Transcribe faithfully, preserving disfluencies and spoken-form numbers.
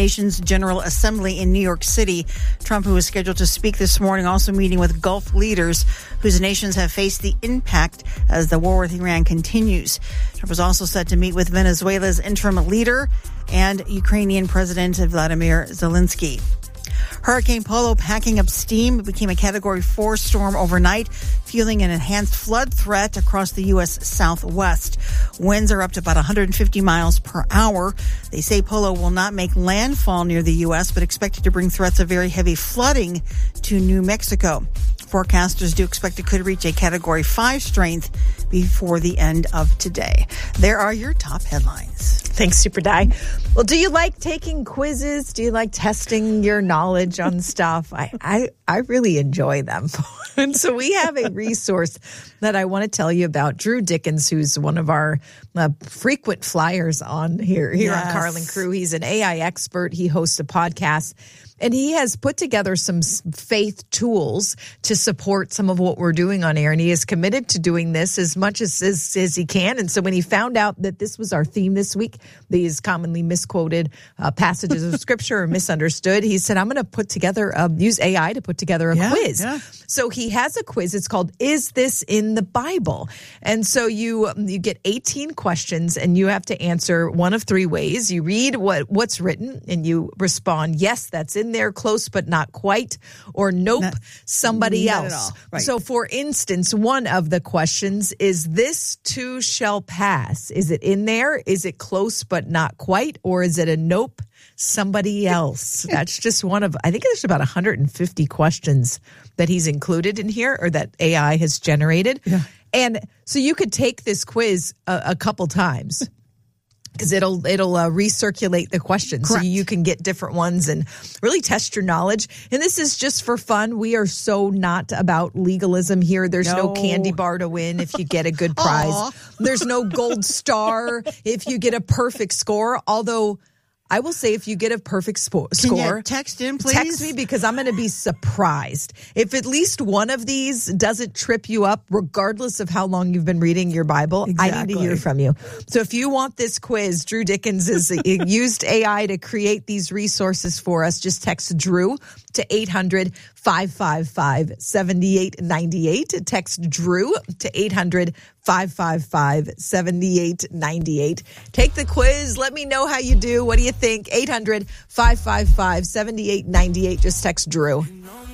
nation's General Assembly in New York City. Trump, who was scheduled to speak this morning, also meeting with Gulf leaders whose nations have faced the impact as the war with Iran continues. Trump was also set to meet with Venezuela's interim leader and Ukrainian President Vladimir Zelensky. Hurricane Polo packing up steam. It became a Category four storm overnight, fueling an enhanced flood threat across the U S Southwest. Winds are up to about one hundred fifty miles per hour. They say Polo will not make landfall near the U S, but expected to bring threats of very heavy flooding to New Mexico. Forecasters do expect it could reach a Category five strength before the end of today. There are your top headlines. Thanks, Super Di. Well, do you like taking quizzes? Do you like testing your knowledge on stuff? I, I, I really enjoy them. And so we have a resource that I want to tell you about. Drew Dickens, who's one of our uh, frequent flyers on here, here yes. on Carlin Crew. He's an A I expert. He hosts a podcast. And he has put together some faith tools to support some of what we're doing on air. And he is committed to doing this as much as, as, as he can. And so when he found out that this was our theme this week, these commonly misquoted uh, passages of scripture or misunderstood, he said, I'm going to put together, uh, use A I to put together a yeah, quiz. Yeah. So he has a quiz. It's called, Is This in the Bible? And so you you get eighteen questions and you have to answer one of three ways. You read what, what's written and you respond, yes, that's in there, close but not quite, or nope, not, somebody not else. Right. So for instance, one of the questions is, this too shall pass. Is it in there? Is it close but not quite? Or is it a nope, somebody else? That's just one of, I think there's about one hundred fifty questions that he's included in here or that A I has generated. Yeah. And so you could take this quiz a, a couple times. Because it'll it'll uh, recirculate the questions. Correct. So you can get different ones and really test your knowledge. And this is just for fun. We are so not about legalism here. There's no, no candy bar to win if you get a good prize. There's no gold star if you get a perfect score. Although I will say, if you get a perfect spo- Can score, you text in, please. Text me, because I'm going to be surprised if at least one of these doesn't trip you up, regardless of how long you've been reading your Bible. Exactly. I need to hear from you. So if you want this quiz, Drew Dickens has used A I to create these resources for us. Just text Drew to eight hundred, five five five, seven eight nine eight. Text Drew to eight hundred, five five five, seven eight nine eight. Take the quiz. Let me know how you do. What do you think? eight hundred, five five five, seven eight nine eight. Just text Drew.